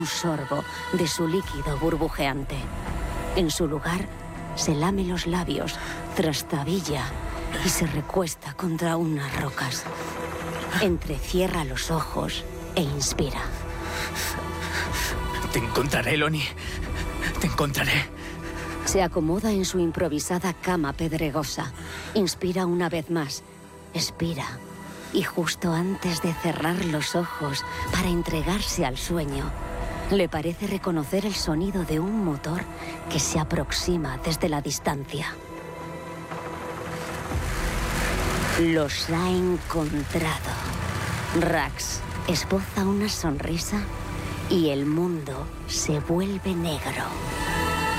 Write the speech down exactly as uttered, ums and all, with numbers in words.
un sorbo de su líquido burbujeante. En su lugar, se lame los labios, trastabilla y se recuesta contra unas rocas. Entrecierra los ojos e inspira. Te encontraré, Lonnie. Te encontraré. Se acomoda en su improvisada cama pedregosa. Inspira una vez más. Expira. Y justo antes de cerrar los ojos para entregarse al sueño, le parece reconocer el sonido de un motor que se aproxima desde la distancia. Los ha encontrado. Rax esboza una sonrisa y el mundo se vuelve negro.